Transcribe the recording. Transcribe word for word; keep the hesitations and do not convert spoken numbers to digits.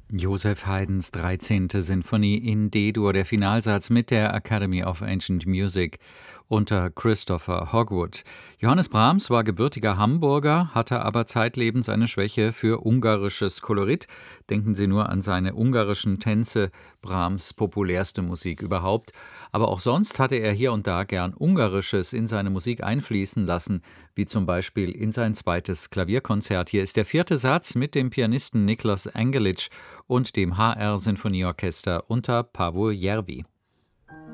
Joseph Haydns dreizehnte. Sinfonie in D-Dur, der Finalsatz mit der Academy of Ancient Music unter Christopher Hogwood. Johannes Brahms war gebürtiger Hamburger, hatte aber zeitlebens eine Schwäche für ungarisches Kolorit. Denken Sie nur an seine ungarischen Tänze, Brahms' populärste Musik überhaupt. Aber auch sonst hatte er hier und da gern Ungarisches in seine Musik einfließen lassen, wie zum Beispiel in sein zweites Klavierkonzert. Hier ist der vierte Satz mit dem Pianisten Niklas Angelic und dem H R Sinfonieorchester unter Pavol Järvi.